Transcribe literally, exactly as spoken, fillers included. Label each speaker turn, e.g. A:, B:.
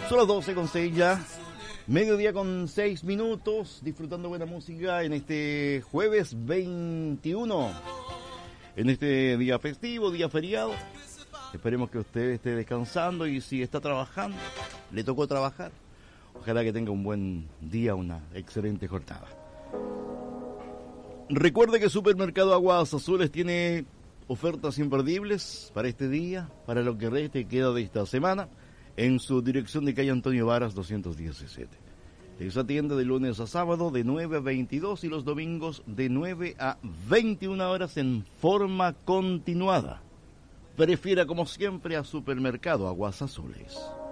A: Son las doce con seis ya. Mediodía con seis minutos. Disfrutando buena música en este jueves veintiuno. En este día festivo, día feriado. Esperemos que usted esté descansando y si está trabajando, le tocó trabajar. Ojalá que tenga un buen día, una excelente jornada. Recuerde que Supermercado Aguas Azules tiene ofertas imperdibles para este día, para lo que reste queda de esta semana, en su dirección de calle Antonio Varas doscientos diecisiete. Les atiende de lunes a sábado de nueve a veintidós y los domingos de nueve a veintiuna horas en forma continuada. Prefiera como siempre a Supermercado Aguas Azules.